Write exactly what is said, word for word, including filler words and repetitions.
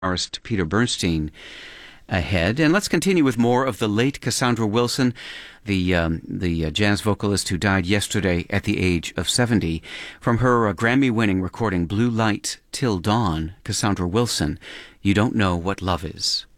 guitarist Peter Bernstein ahead. And let's continue with more of the late Cassandra Wilson, the um, the uh, jazz vocalist who died yesterday at the age of seventy. From her uh, Grammy-winning recording Blue Light Till Dawn, Cassandra Wilson, You Don't Know What Love Is.